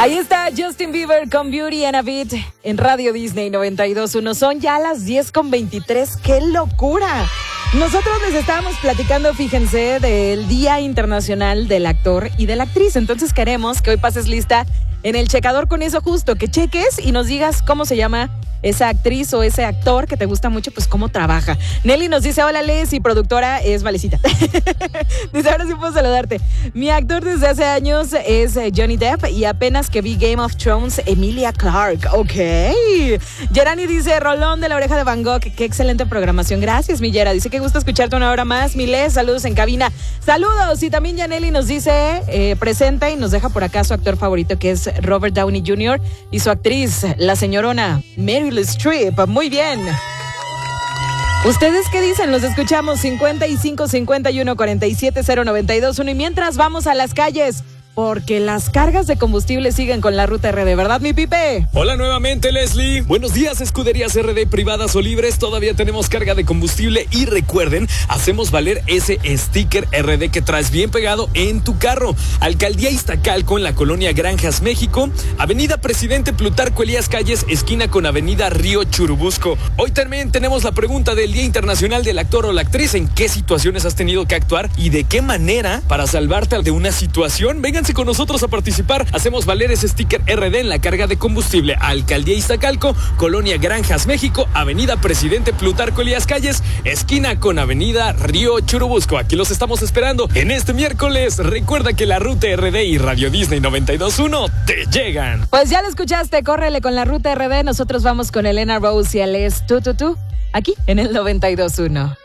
Ahí está Justin Bieber con Beauty and a Beat en Radio Disney 92.1. Son ya las 10:23. ¡Qué locura! Nosotros les estábamos platicando, fíjense, del Día Internacional del Actor y de la Actriz. Entonces queremos que hoy pases lista en el checador con eso justo, que cheques y nos digas cómo se llama esa actriz o ese actor que te gusta mucho, pues cómo trabaja. Nelly nos dice, hola Les, y productora es Valecita. Dice, ahora sí puedo saludarte. Mi actor desde hace años es Johnny Depp y apenas que vi Game of Thrones, Emilia Clarke. Ok. Gerani dice, Rolón de la Oreja de Van Gogh, qué excelente programación. Gracias, mi Yera. Dice que gusta escucharte una hora más. Mi Les, saludos en cabina. Saludos. Y también Yaneli nos dice, presenta y nos deja por acá su actor favorito, que es Robert Downey Jr. y su actriz, la señorona Meryl Streep. Muy bien. ¿Ustedes qué dicen? Los escuchamos 55 51 47 0921 y mientras vamos a las calles. Porque las cargas de combustible siguen con la Ruta RD, ¿verdad, mi Pipe? Hola nuevamente, Leslie. Buenos días, escuderías RD privadas o libres. Todavía tenemos carga de combustible y recuerden, hacemos valer ese sticker RD que traes bien pegado en tu carro. Alcaldía Iztacalco en la colonia Granjas, México. Avenida Presidente Plutarco Elías Calles, esquina con Avenida Río Churubusco. Hoy también tenemos la pregunta del Día Internacional del Actor o la Actriz. ¿En qué situaciones has tenido que actuar y de qué manera para salvarte de una situación? Vengan con nosotros a participar. Hacemos valer ese sticker RD en la carga de combustible. Alcaldía Iztacalco, Colonia Granjas, México, Avenida Presidente Plutarco Elías Calles, esquina con Avenida Río Churubusco. Aquí los estamos esperando en este miércoles. Recuerda que la Ruta RD y Radio Disney 92.1 te llegan. Pues ya lo escuchaste, córrele con la Ruta RD. Nosotros vamos con Elena Rose y Alex tú, aquí en el 92.1.